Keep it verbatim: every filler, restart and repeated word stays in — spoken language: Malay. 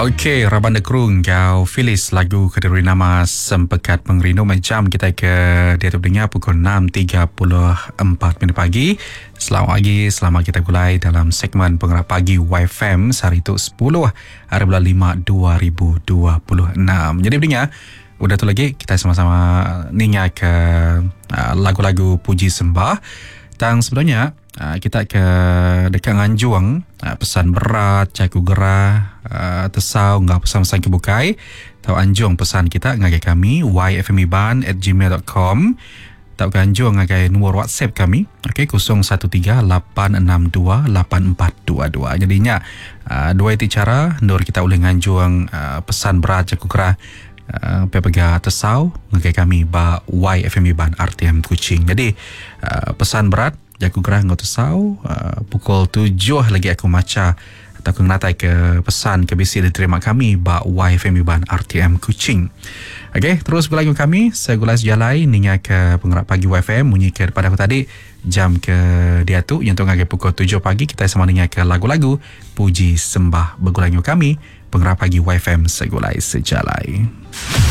Okey, Rabanda Kerung kau Filis lagu kediri nama Sempekat Mengerino macam kita ke dia tu dengar pukul enam tiga puluh empat minit pagi. Selamat pagi, selamat kita mulai dalam segmen Penggerak Pagi Y F M hari itu sepuluh hari bulan lima dua ribu dua puluh enam. Jadi dengar udah tu lagi kita sama-sama ningat ke uh, lagu-lagu puji sembah. Dan sebenarnya uh, kita ke dekat Nganjuang, uh, pesan berat, caku gerah, uh, tesau, enggak pesan-pesan kebukai. Tahu Anjung pesan kita ngagai kami y f m iban at gmail dot com. Tahu ke Anjung ngagai nombor WhatsApp kami. Okey, kosong satu tiga lapan enam dua lapan empat dua dua. Jadinya uh, dua itu cara nur kita boleh Nganjuang uh, pesan berat, caku gerah. Uh, pepega tesau ngagai kami ba Y F M Iban R T M Kuching. Jadi uh, pesan berat jaku gerah ngau tesau uh, pukul tujuh lagi aku maca atau aku ngatai ke pesan ke bisi diterima kami ba Y F M Iban R T M Kuching. Okey, terus berlagu kami saya gulai sejalai ninga ke Penggerak Pagi Y F M bunyi ke pada aku tadi jam ke dia tu yang tu ngagai pukul tujuh pagi kita sama ninga ke lagu-lagu puji sembah bergulangi kami Penggerak Pagi Y F M segulai sejalai.